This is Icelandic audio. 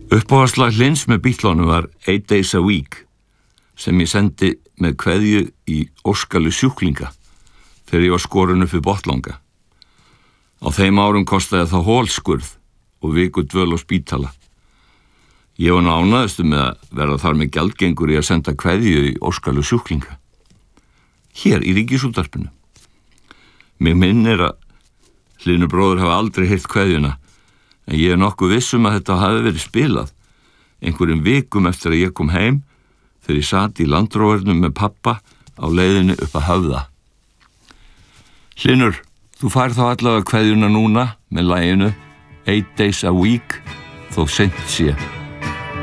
Uppáhaldslag Hlyns með Beatlunum var 8 Days a Week sem ég sendi með kveðju í óskalu sjúklinga þegar ég var skorinn upp við botnlanga. Á þeim árum kostaði það hólskurð og viku dvöl á spítala. Ég var ánægðastur með að verða þar með gjaldgengur í að senda kveðju í óskalu sjúklinga. Hér í Ríkisútvarpinu. Mig minnir að Hlynur bróðir hafa aldrei heyrt kveðjuna, en ég nokkuð viss að þetta hafi verið spilað einhverjum vikum eftir að ég kom heim þegar ég sat í landróðurnum með pappa á leiðinni upp að Höfða. Hlynur, þú fær þá allavega kveðjuna núna með laginu 8 Days a Week þó seint sé.